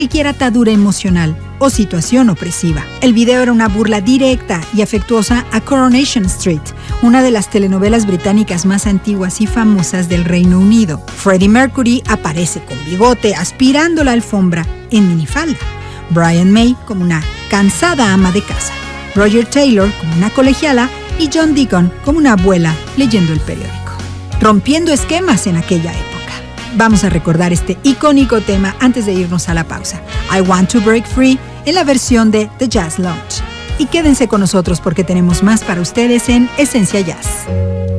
cualquier atadura emocional o situación opresiva. El video era una burla directa y afectuosa a Coronation Street, una de las telenovelas británicas más antiguas y famosas del Reino Unido. Freddie Mercury aparece con bigote aspirando la alfombra en minifalda. Brian May como una cansada ama de casa. Roger Taylor como una colegiala y John Deacon como una abuela leyendo el periódico. Rompiendo esquemas en aquella época. Vamos a recordar este icónico tema antes de irnos a la pausa. I Want to Break Free en la versión de The Jazz Lounge. Y quédense con nosotros porque tenemos más para ustedes en Esencia Jazz.